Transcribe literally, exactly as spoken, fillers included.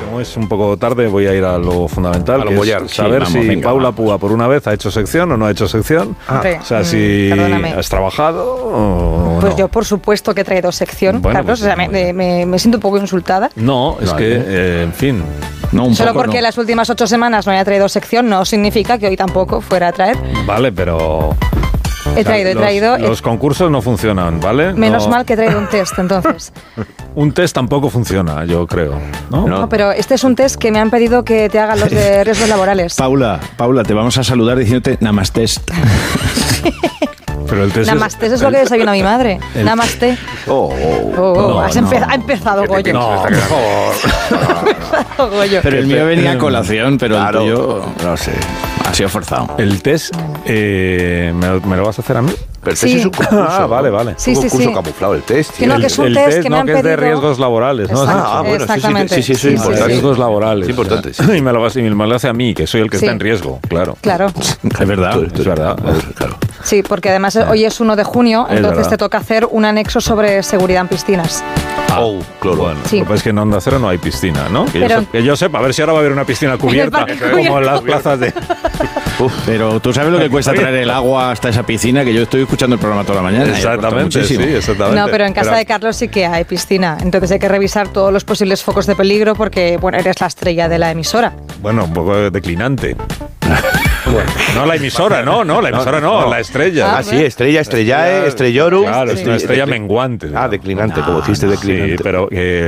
como es un poco tarde, voy a ir a lo fundamental, a lo que mollar. es saber sí, vamos, si venga, Paula vamos. Púa por una vez ha hecho sección o no ha hecho sección. Ah. O sea, si Perdóname. has trabajado o Pues no. yo, por supuesto, que he traído sección, Bueno, Carlos. pues, o sea, me, muy me, me siento un poco insultada. No, es No, que, ¿eh? eh, en fin... No, un Solo poco porque no. las últimas ocho semanas no haya traído sección no significa que hoy tampoco fuera a traer. Vale, pero... He traído, he los, traído. Los concursos no funcionan, ¿vale? Menos No- mal que he traído un test, entonces. Un test tampoco funciona, yo creo. ¿no? No, pero este es un test que me han pedido que te hagan los de riesgos laborales. Paula, Paula, te vamos a saludar diciéndote Namastest. Pero el test Namaste, eso es lo que desayuna mi madre. el- Namaste. Oh, Oh, oh, No, has no. empe- ha empezado Goyo. No, por favor. Goyo. Pero el mío venía a colación, pero Claro, el tuyo no sé. ha sido forzado. El test, eh, ¿me, lo- me lo vas a hacer a mí? Pero el Sí. test es un concurso. Ah, vale, vale. Sí, un sí, concurso sí. camuflado, el test. Que no, tío. que es un el test test que no, me han que es de pedido. riesgos laborales, ¿no? Exacto. Ah, bueno, sí, sí, Exactamente. sí, sí, sí, Sí, sí, importante. Riesgos laborales. Sí, importante, o sea, sí. Y me lo, vas- y me lo hace a mí, que soy el que Sí. está en riesgo, claro. Claro. Es verdad. Es verdad. Claro. Sí, porque además hoy es uno de junio, Es entonces verdad. te toca hacer un anexo sobre seguridad en piscinas. Oh, claro. Bueno, Sí. lo que pasa es que en Onda Cero no hay piscina, ¿no? Que, Pero- yo, sep- que yo sepa, a ver si ahora va a haber una piscina cubierta, parque como cubierto. en las plazas de... Pero tú sabes lo que cuesta traer el agua hasta esa piscina, que yo estoy escuchando el programa toda la mañana. y he Exactamente, costado sí, muchísimo. exactamente. No, pero en casa de Carlos sí que hay piscina, entonces hay que revisar todos los posibles focos de peligro porque, bueno, eres la estrella de la emisora. Bueno, un poco declinante. No la emisora, no, no, la emisora no, la estrella. Ah, sí, estrella, estrellae, estrellorum. Claro, es una Sí. estrella menguante. Ah, declinante, como dijiste, declinante. Sí, pero... eh,